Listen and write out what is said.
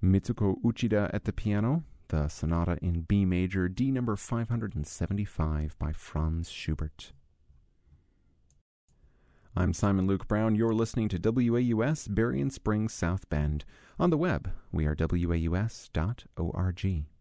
Mitsuko Uchida at the piano, the Sonata in B major, D number 575 by Franz Schubert. I'm Simon Luke Brown. You're listening to WAUS Berrien Springs South Bend. On the web, we are waus.org.